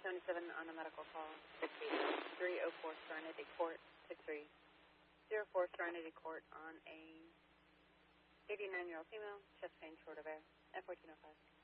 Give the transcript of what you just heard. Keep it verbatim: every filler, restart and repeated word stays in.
seventy-seven on a medical call. six eight three oh four Serenity Court, six three oh four Serenity Court on a eighty-nine-year-old female, chest pain, short of air, F fourteen oh five.